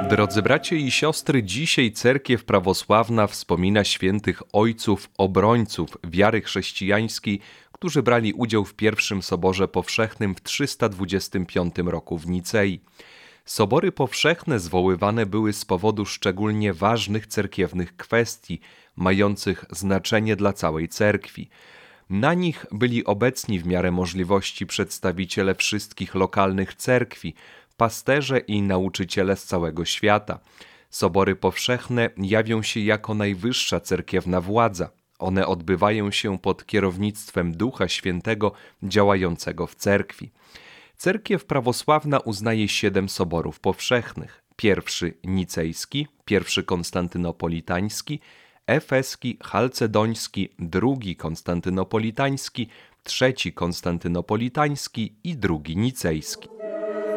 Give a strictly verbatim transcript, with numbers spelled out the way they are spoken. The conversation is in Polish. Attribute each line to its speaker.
Speaker 1: Drodzy bracia i siostry, dzisiaj cerkiew prawosławna wspomina świętych ojców obrońców wiary chrześcijańskiej, którzy brali udział w pierwszym Soborze Powszechnym w trzysta dwudziestym piątym roku w Nicei. Sobory powszechne zwoływane były z powodu szczególnie ważnych cerkiewnych kwestii, mających znaczenie dla całej cerkwi. Na nich byli obecni w miarę możliwości przedstawiciele wszystkich lokalnych cerkwi, pasterze i nauczyciele z całego świata. Sobory powszechne jawią się jako najwyższa cerkiewna władza. One odbywają się pod kierownictwem Ducha Świętego działającego w cerkwi. Cerkiew prawosławna uznaje siedem soborów powszechnych. Pierwszy nicejski, pierwszy konstantynopolitański, efeski, chalcedoński, drugi konstantynopolitański, trzeci konstantynopolitański i drugi nicejski.